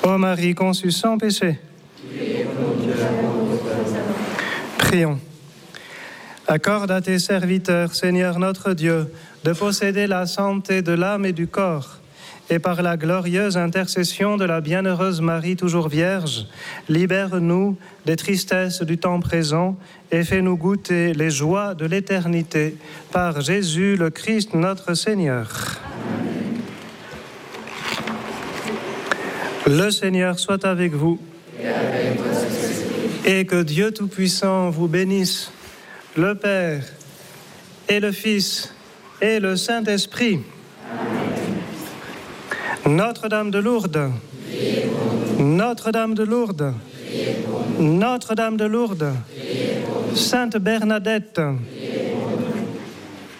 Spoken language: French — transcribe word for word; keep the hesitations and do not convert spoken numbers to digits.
Ô Marie conçue sans péché, prions. Accorde à tes serviteurs, Seigneur notre Dieu, de posséder la santé de l'âme et du corps, et par la glorieuse intercession de la bienheureuse Marie toujours vierge, libère-nous des tristesses du temps présent et fais-nous goûter les joies de l'éternité par Jésus le Christ notre Seigneur. Amen. Le Seigneur soit avec vous et, avec votre esprit. Et que Dieu Tout-Puissant vous bénisse, le Père et le Fils et le Saint-Esprit. Notre-Dame de Lourdes, Notre-Dame de Lourdes, Notre-Dame de Lourdes, Sainte Bernadette,